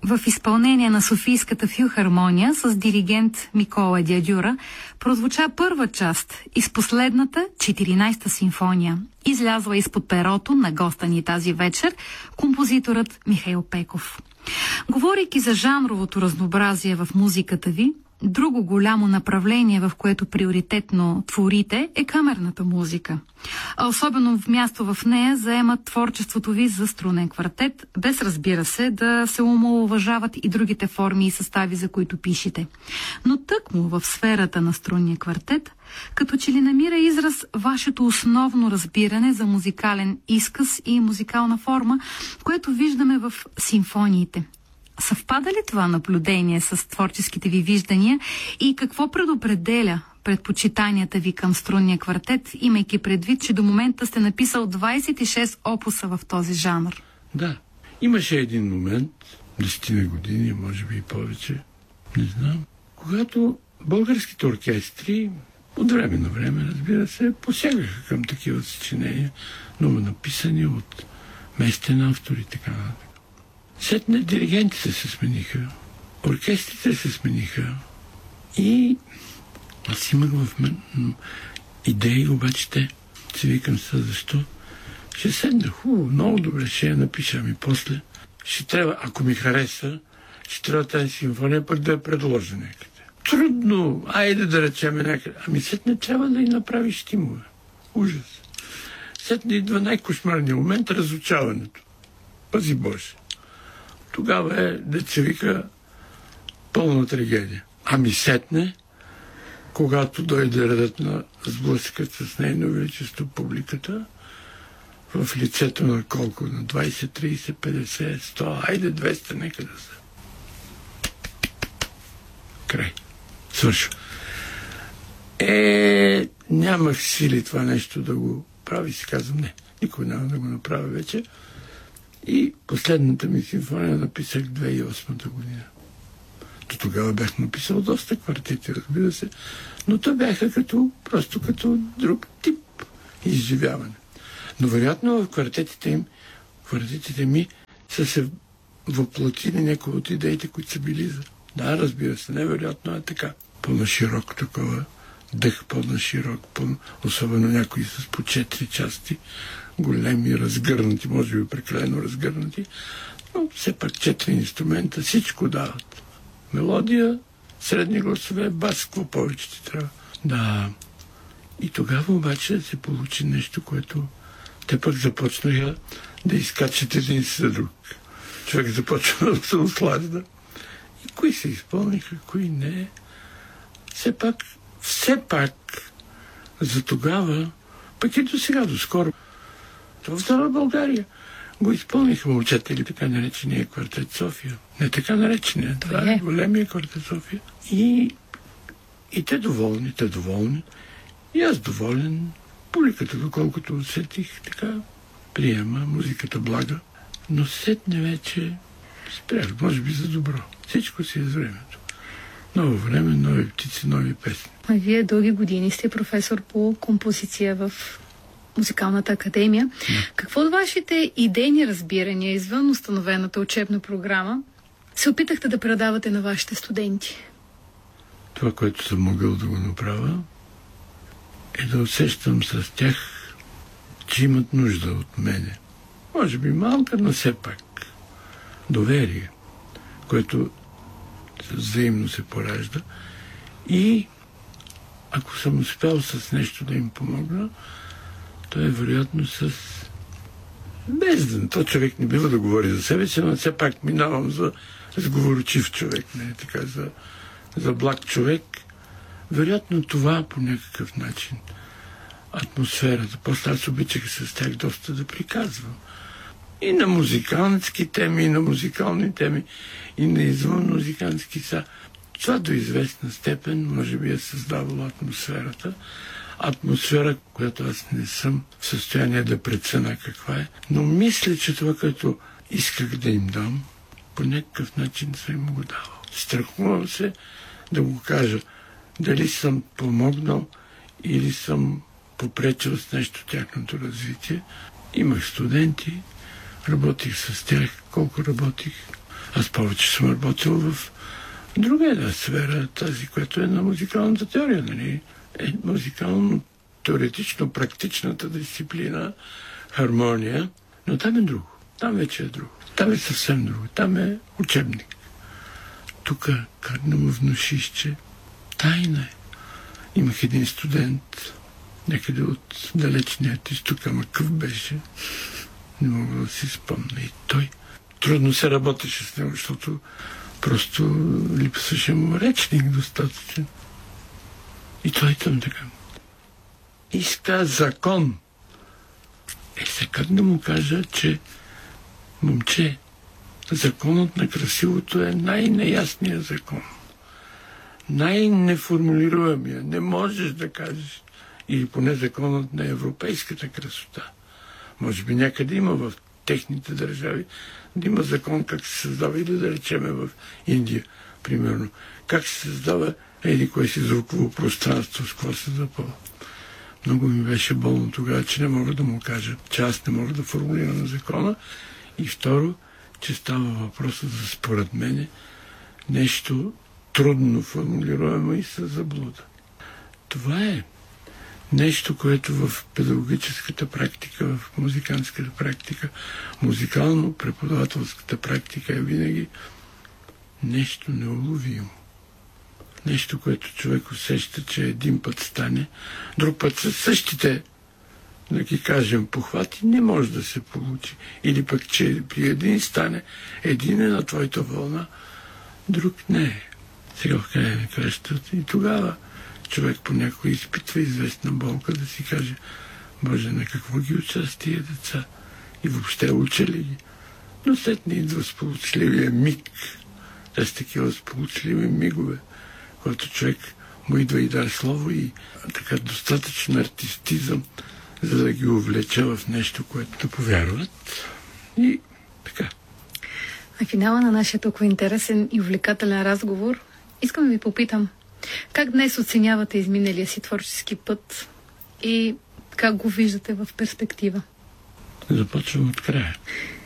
в изпълнение на Софийската филхармония с диригент Микола Дядюра прозвуча първа част из последната 14-та симфония, излязла изпод перото на госта ни тази вечер, композиторът Михаил Пеков. Говорейки за жанровото разнообразие в музиката ви, друго голямо направление, в което приоритетно творите, е камерната музика. А особено място в нея заема творчеството ви за струнен квартет, без, разбира се, да се омаловажават и другите форми и състави, за които пишете. Но тъкмо в сферата на струнния квартет, като че ли намира израз вашето основно разбиране за музикален изказ и музикална форма, което виждаме в симфониите. Съвпада ли това наблюдение с творческите ви виждания и какво предопределя предпочитанията ви към струнния квартет, имайки предвид, че до момента сте написал 26 опуса в този жанр? Да, имаше един момент, 10 години, може би и повече, не знам, когато българските оркестри от време на време, разбира се, посягаха към такива съчинения, ново написани от местен автор и така нататък. Сетне диригентите се смениха, оркестрите се смениха и аз имах в мен идеи, обаче те си викам сега защо. Ще седна хубаво, много добре, ще я напиша, ами после ще трябва, ако ми хареса, ще трябва тази симфония пък да я предложа някъде. Трудно, айде да речем някъде. Ами сетне трябва да й направиш стимове. Ужас. Сетне идва най-кошмарният момент, разучаването. Пази Боже. Тогава е, деца вика, пълна трагедия. Ами сетне, когато дойде редът на сблъскът с нейно величество публиката, в лицето на колко? На 20, 30, 50, 100, айде 200, нека да са. Край. Свършва. Нямах сили това нещо да го прави, си казвам, не, никой няма да го направя вече. И последната ми симфония написах 2008 година. До тогава бях написал доста квартети, разбира се, но то бяха просто като друг тип изживяване. Но вероятно в квартетите ми са се въплатили някои от идеите, които са били за... Да, разбира се, невероятно е така. По-наширок такова, дъх по-наширок, особено някои с по 4 части, големи, разгърнати, може би прекалено разгърнати, но все пак 4 инструмента, всичко дават. Мелодия, средни гласове, бас, какво повече ти трябва. Да. И тогава обаче се получи нещо, което те пък започнаха да изкачат един за друг. Човек започна да се усладда. И кои се изпълниха, кои не. Все пак, за тогава, пък и до сега, до скоро, в цяла България го изпълниха момчета или така наречения квартет София. Не така наречения, това е големия квартет София. И те доволни. И аз доволен. Публиката, доколкото усетих, така приема музиката блага. Но сетне вече спрях, може би за добро. Всичко си е с времето. Ново време, нови птици, нови песни. А вие дълги години сте професор по композиция в Музикалната академия. Какво от вашите идейни разбирания извън установената учебна програма се опитахте да предавате на вашите студенти? Това, което съм могъл да го направя, е да усещам с тях, че имат нужда от мене. Може би малка, но все пак. Доверие, което взаимно се поражда. И ако съм успял с нещо да им помогна, то е вероятно с... Без да... То човек не бива да говори за себе си, но все пак минавам за разговорчив човек, не така за благ човек. Вероятно това по някакъв начин. Атмосферата. После аз обичах с тях доста да приказвам. И на музикантски теми, и на музикални теми, и на извън музикантски са. Това до известна степен може би е създавало атмосферата. Атмосфера, която аз не съм в състояние да преценя каква е. Но мисля, че това, което исках да им дам, по някакъв начин съм им го давал. Страхувам се да го кажа. Дали съм помогнал или съм попречил с нещо тяхното развитие. Имах студенти, работих с тях. Колко работих? Аз повече съм работил в друга една сфера, тази, която е на музикалната теория, нали? Е музикално-теоретично-практичната дисциплина, хармония, но там е друго. Там вече е друго. Там е съвсем друго. Там е учебник. Тук как да му внушиш, че тайна е. Имах един студент, някъде от далечният изток, ама къв беше. Не мога да си спомня. И той трудно се работеше с него, защото просто липсваше му речник достатъчен. И той там така иска закон. Сега как да му кажа, че момче, законът на красивото е най-неясният закон. Най-неформулируемия. Не можеш да кажеш. Или поне законът на европейската красота. Може би някъде има в техните държави да има закон как се създава, или да речеме в Индия, примерно. Как се създава кое си звуково пространство, с какво се запълва. Много ми беше болно тогава, че не мога да му кажа, че аз не мога да формулирам закона. И второ, че става въпроса за, според мене, нещо трудно формулируемо и със заблуда. Това е нещо, което в педагогическата практика, в музикантската практика, музикално-преподавателската практика е винаги нещо неуловимо. Нещо, което човек усеща, че един път стане, друг път със същите, да ги кажем, похвати, не може да се получи. Или пък, че при един стане, един е на твоята вълна, друг не е. Сега в края на кращата и тогава човек понякога изпитва известна болка да си каже, Боже, на какво ги учат тия деца? И въобще уча ли ги? Но след не идва сполучливия миг. Те са такива сполучливи мигове, когато човек му идва и даде слово и така достатъчно артистизъм, за да ги увлече в нещо, което да повярват. И така. На финала на нашия толкова интересен и увлекателен разговор искам да ви попитам, как днес оценявате изминалия си творчески път и как го виждате в перспектива? Започвам от края.